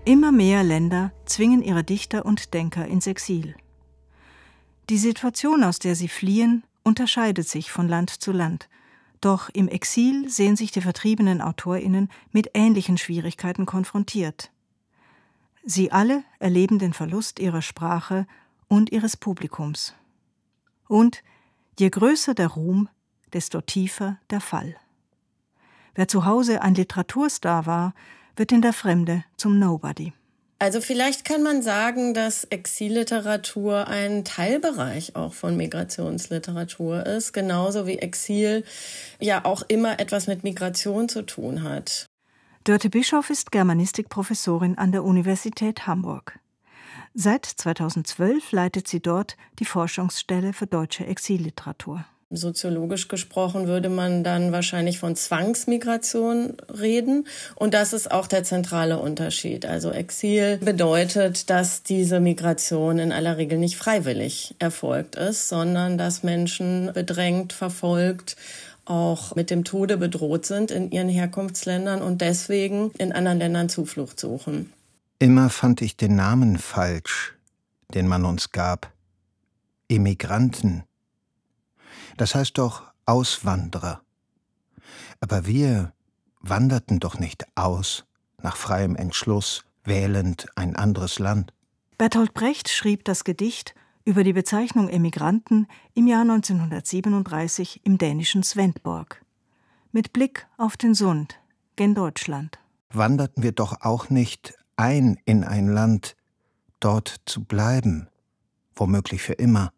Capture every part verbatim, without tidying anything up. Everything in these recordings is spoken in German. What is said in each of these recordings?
Immer mehr Länder zwingen ihre Dichter und Denker ins Exil. Die Situation, aus der sie fliehen, unterscheidet sich von Land zu Land. Doch im Exil sehen sich die vertriebenen AutorInnen mit ähnlichen Schwierigkeiten konfrontiert. Sie alle erleben den Verlust ihrer Sprache und ihres Publikums. Und je größer der Ruhm, desto tiefer der Fall. Wer zu Hause ein Literaturstar war, wird in der Fremde zum Nobody. Also vielleicht kann man sagen, dass Exilliteratur ein Teilbereich auch von Migrationsliteratur ist, genauso wie Exil ja auch immer etwas mit Migration zu tun hat. Dörte Bischoff ist Germanistikprofessorin an der Universität Hamburg. Seit zweitausendzwölf leitet sie dort die Forschungsstelle für deutsche Exilliteratur. Soziologisch gesprochen würde man dann wahrscheinlich von Zwangsmigration reden. Und das ist auch der zentrale Unterschied. Also Exil bedeutet, dass diese Migration in aller Regel nicht freiwillig erfolgt ist, sondern dass Menschen bedrängt, verfolgt, auch mit dem Tode bedroht sind in ihren Herkunftsländern und deswegen in anderen Ländern Zuflucht suchen. Immer fand ich den Namen falsch, den man uns gab. Immigranten. Das heißt doch Auswanderer. Aber wir wanderten doch nicht aus, nach freiem Entschluss, wählend ein anderes Land. Bertolt Brecht schrieb das Gedicht über die Bezeichnung Emigranten im Jahr neunzehnhundertsiebenunddreißig im dänischen Svendborg. Mit Blick auf den Sund, gen Deutschland. Wanderten wir doch auch nicht ein in ein Land, dort zu bleiben, womöglich für immer,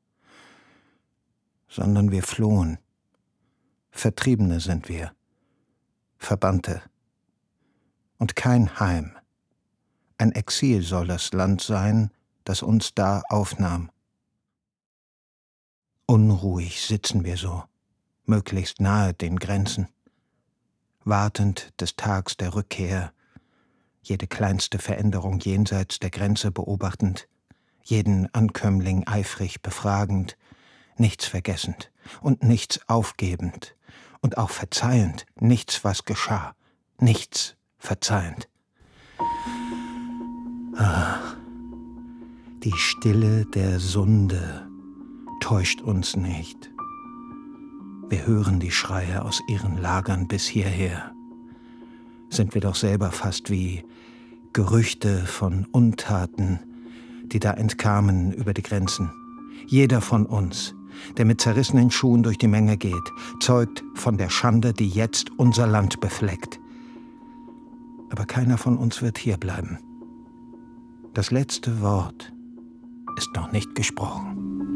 sondern wir flohen. Vertriebene sind wir, Verbannte. Und kein Heim. Ein Exil soll das Land sein, das uns da aufnahm. Unruhig sitzen wir so, möglichst nahe den Grenzen, wartend des Tags der Rückkehr, jede kleinste Veränderung jenseits der Grenze beobachtend, jeden Ankömmling eifrig befragend, nichts vergessend und nichts aufgebend und auch verzeihend, nichts, was geschah, nichts verzeihend. Ah, die Stille der Sunde täuscht uns nicht. Wir hören die Schreie aus ihren Lagern bis hierher. Sind wir doch selber fast wie Gerüchte von Untaten, die da entkamen über die Grenzen. Jeder von uns, der mit zerrissenen Schuhen durch die Menge geht, zeugt von der Schande, die jetzt unser Land befleckt. Aber keiner von uns wird hierbleiben. Das letzte Wort ist noch nicht gesprochen.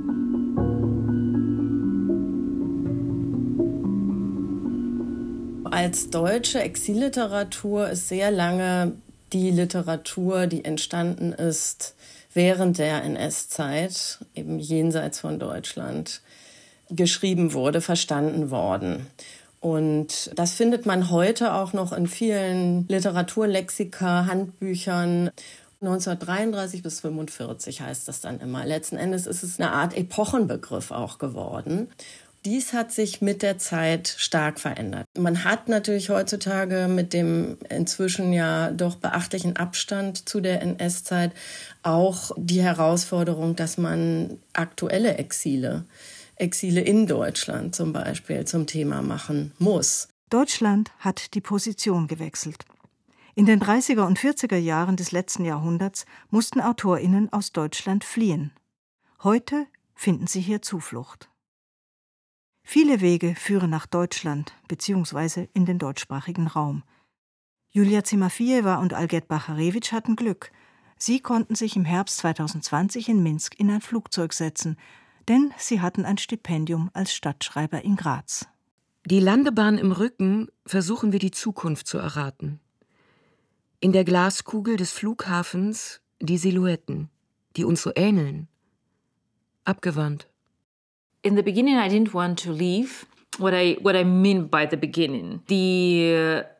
Als deutsche Exilliteratur ist sehr lange die Literatur, die entstanden ist während der N S-Zeit, eben jenseits von Deutschland, geschrieben wurde, verstanden worden. Und das findet man heute auch noch in vielen Literaturlexika, Handbüchern. neunzehnhundertdreiunddreißig bis fünfundvierzig heißt das dann immer. Letzten Endes ist es eine Art Epochenbegriff auch geworden. Dies hat sich mit der Zeit stark verändert. Man hat natürlich heutzutage mit dem inzwischen ja doch beachtlichen Abstand zu der N S-Zeit auch die Herausforderung, dass man aktuelle Exile, Exile in Deutschland zum Beispiel, zum Thema machen muss. Deutschland hat die Position gewechselt. In den dreißiger und vierziger Jahren des letzten Jahrhunderts mussten AutorInnen aus Deutschland fliehen. Heute finden sie hier Zuflucht. Viele Wege führen nach Deutschland bzw. in den deutschsprachigen Raum. Julia Zimafiejewa und Algerd Bacharewitsch hatten Glück. Sie konnten sich im Herbst zweitausendzwanzig in Minsk in ein Flugzeug setzen, denn sie hatten ein Stipendium als Stadtschreiber in Graz. Die Landebahn im Rücken versuchen wir die Zukunft zu erraten. In der Glaskugel des Flughafens die Silhouetten, die uns so ähneln. Abgewandt. In the beginning, I didn't want to leave. What I what I mean by the beginning, the uh,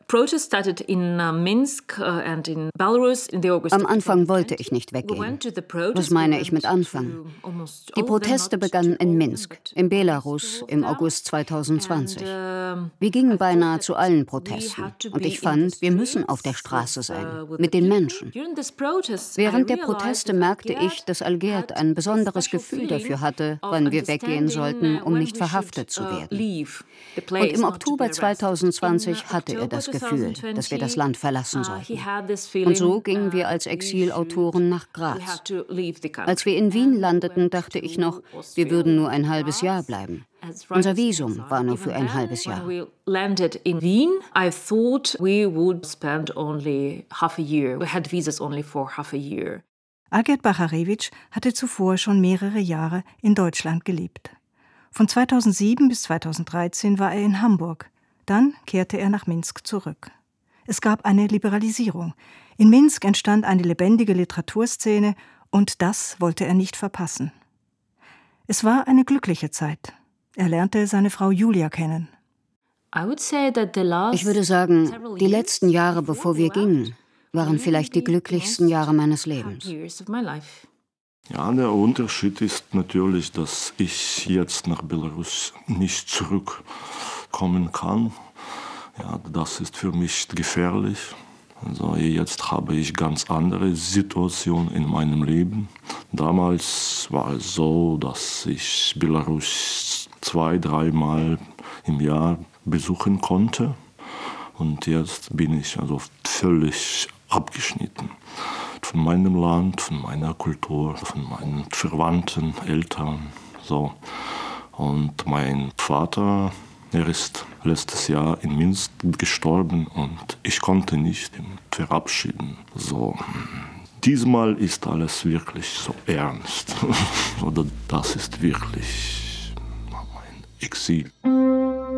Am Anfang wollte ich nicht weggehen. Was meine ich mit Anfang? Die Proteste begannen in Minsk, in Belarus, im August zweitausendzwanzig. Wir gingen beinahe zu allen Protesten. Und ich fand, wir müssen auf der Straße sein, mit den Menschen. Während der Proteste merkte ich, dass Algert ein besonderes Gefühl dafür hatte, wann wir weggehen sollten, um nicht verhaftet zu werden. Und im Oktober zweitausendzwanzig hatte er das Gefühl, dass wir das Land verlassen sollten. Und so gingen wir als Exilautoren nach Graz. Als wir in Wien landeten, dachte ich noch, wir würden nur ein halbes Jahr bleiben. Unser Visum war nur für ein halbes Jahr. Algert Bacharewitsch hatte zuvor schon mehrere Jahre in Deutschland gelebt. Von zweitausendsieben bis zweitausenddreizehn war er in Hamburg. Dann kehrte er nach Minsk zurück. Es gab eine Liberalisierung. In Minsk entstand eine lebendige Literaturszene und das wollte er nicht verpassen. Es war eine glückliche Zeit. Er lernte seine Frau Julia kennen. Ich würde sagen, die letzten Jahre, bevor wir gingen, waren vielleicht die glücklichsten Jahre meines Lebens. Ja, der Unterschied ist natürlich, dass ich jetzt nach Belarus nicht zurückkommen kann. Ja, das ist für mich gefährlich. Also jetzt habe ich ganz andere Situation in meinem Leben. Damals war es so, dass ich Belarus zwei, dreimal im Jahr besuchen konnte. Und jetzt bin ich also völlig abgeschnitten von meinem Land, von meiner Kultur, von meinen Verwandten, Eltern. So. Und mein Vater, er ist letztes Jahr in Minsk gestorben und ich konnte nicht ihn verabschieden. So. Diesmal ist alles wirklich so ernst. Oder das ist wirklich mein Exil.